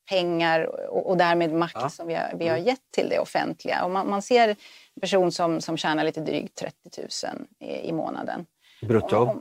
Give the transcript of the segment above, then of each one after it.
pengar och därmed makt som vi har gett till det offentliga. Och man ser en person som tjänar lite drygt 30 000 i månaden. Brutto?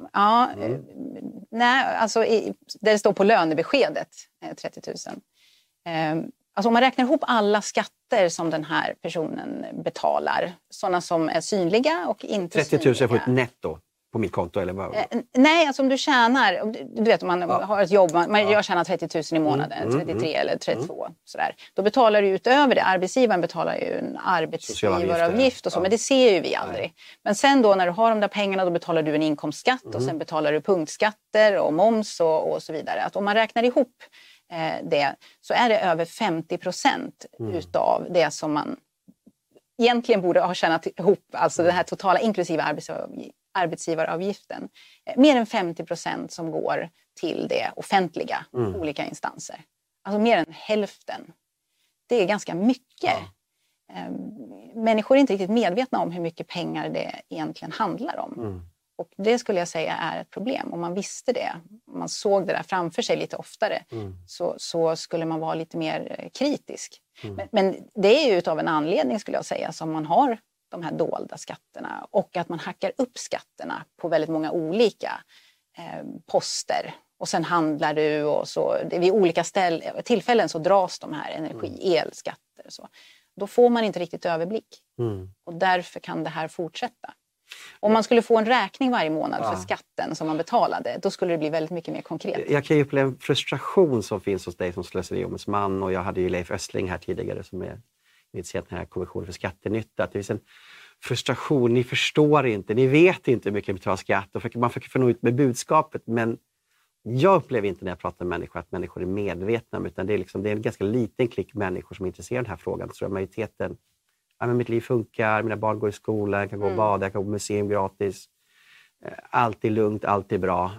Nej, alltså det står på lönebeskedet 30 000. Alltså om man räknar ihop alla skatter som den här personen betalar, sådana som är synliga och inte 30 000 synliga. får ett netto på mitt konto eller vad? Nej, alltså om du tjänar, du vet om man har ett jobb, jag tjänar 30 000 i månaden, 33 eller 32 sådär. Då betalar du utöver det, arbetsgivaren betalar ju en arbetsgivaravgift och så, men det ser ju vi aldrig. Nej. Men sen då när du har de där pengarna, då betalar du en inkomstskatt och sen betalar du punktskatter och moms och så vidare. Att om man räknar ihop det så är det över 50% utav det som man egentligen borde ha tjänat ihop, alltså den här totala inklusive arbetsgivaravgiften. Mer än 50% som går till det offentliga, olika instanser. Alltså mer än hälften. Det är ganska mycket. Människor är inte riktigt medvetna om hur mycket pengar det egentligen handlar om. Och det skulle jag säga är ett problem. Om man visste det, om man såg det där framför sig lite oftare, så skulle man vara lite mer kritisk. Men det är ju utav en anledning skulle jag säga som man har de här dolda skatterna och att man hackar upp skatterna på väldigt många olika poster. Och sen handlar du och så, vid olika tillfällen så dras de här elskatter och så. Då får man inte riktigt överblick. Och därför kan det här fortsätta. Om man skulle få en räkning varje månad för skatten som man betalade, då skulle det bli väldigt mycket mer konkret. Jag kan ju uppleva en frustration som finns hos dig som slöseriombudsman, och jag hade ju Leif Östling här tidigare som är initierat den här kommissionen för skattenytta. Att det finns en frustration, ni förstår inte, ni vet inte hur mycket ni betalar skatt, och man försöker nå ut med budskapet, men jag upplever inte när jag pratar med människor att människor är medvetna, utan det är en ganska liten klick människor som är intresserade av den här frågan. Så majoriteten, men mitt liv funkar, mina barn går i skolan, jag kan gå och bada, jag kan gå på museum gratis. Allt är lugnt, allt är bra.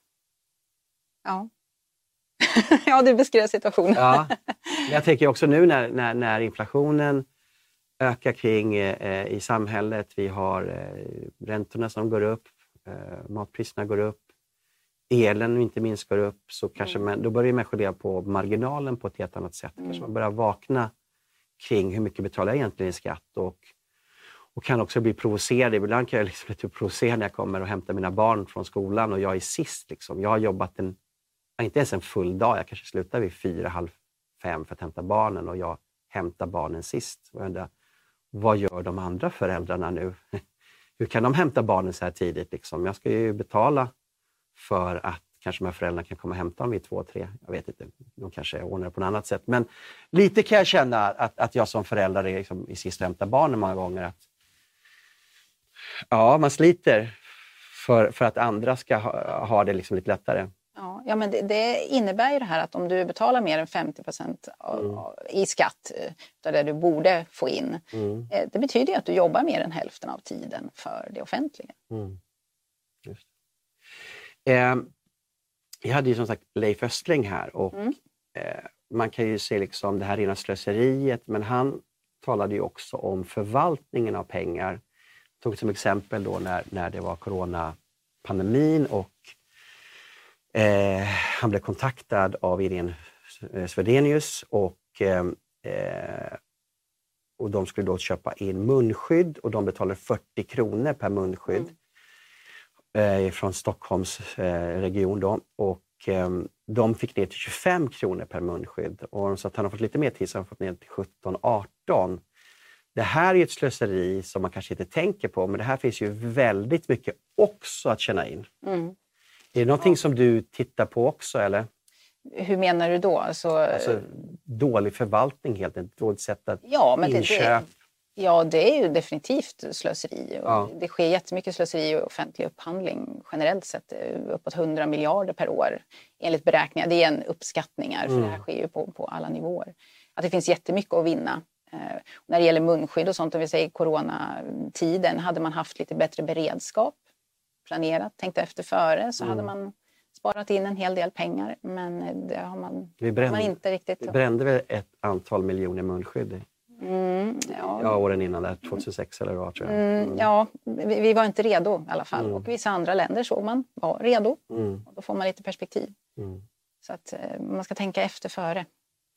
Ja. Ja, du beskrev situationen. Ja. Men jag tänker också nu när inflationen ökar kring i samhället, vi har räntorna som går upp, matpriserna går upp, elen inte minst går upp, så kanske då börjar människor leva på marginalen på ett helt annat sätt. Kanske man börjar vakna kring hur mycket betalar jag egentligen i skatt, och kan också bli provocerad. Ibland kan jag liksom bli provocerad när jag kommer och hämtar mina barn från skolan och jag är sist. Liksom. Jag har jobbat inte ens en full dag, jag kanske slutar vid 4, halv 5 för att hämta barnen, och jag hämtar barnen sist. Och jag undrar, vad gör de andra föräldrarna nu? Hur kan de hämta barnen så här tidigt? Liksom? Jag ska ju betala för att kanske de här föräldrarna kan komma och hämta dem vid 2, 3. Jag vet inte, de kanske ordnar på något annat sätt. Men lite kan jag känna att jag som förälder är liksom i sist hämta barnen många gånger. Att, ja, man sliter för att andra ska ha det liksom lite lättare. Ja, men det innebär ju det här att om du betalar mer än 50% i skatt av det du borde få in. Det betyder ju att du jobbar mer än hälften av tiden för det offentliga. Just. Jag hade ju som sagt Leif Östling här, och man kan ju se liksom det här rena slöseriet, men han talade ju också om förvaltningen av pengar. Jag tog som exempel då när det var coronapandemin, och han blev kontaktad av Irene Svedenius, och de skulle då köpa in munskydd, och de betalade 40 kronor per munskydd. Från Stockholms region då, och de fick ner till 25 kronor per munskydd, och så att han har fått lite mer tid, så han har fått ner till 17-18. Det här är ett slöseri som man kanske inte tänker på, men det här finns ju väldigt mycket också att känna in. Är det någonting som du tittar på också, eller? Hur menar du då? Alltså dålig förvaltning, helt enkelt, dåligt sätt att inköp. Ja, det är ju definitivt slöseri. Det sker jättemycket slöseri och offentlig upphandling generellt sett, uppåt 100 miljarder per år enligt beräkningar. Det är en uppskattningar, för det här sker ju på alla nivåer. Att det finns jättemycket att vinna. När det gäller munskydd och sånt, om vi säger coronatiden, hade man haft lite bättre beredskap, planerat, tänkt efter före, så hade man sparat in en hel del pengar. Men det har man inte riktigt. Vi brände väl ett antal miljoner munskydd åren innan där, 2006 eller vad, tror jag. Ja, vi var inte redo i alla fall. Och vissa andra länder såg man var redo. Och då får man lite perspektiv. Så att man ska tänka efter före.